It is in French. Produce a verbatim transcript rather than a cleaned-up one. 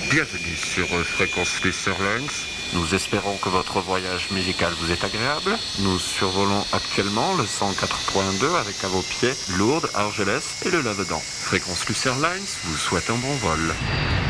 Bienvenue sur euh, Fréquence Plus Airlines. Nous espérons que votre voyage musical vous est agréable. Nous survolons actuellement le cent quatre point deux avec à vos pieds Lourdes, Argelès et le Lavedan. Fréquence Plus Airlines vous souhaite un bon vol.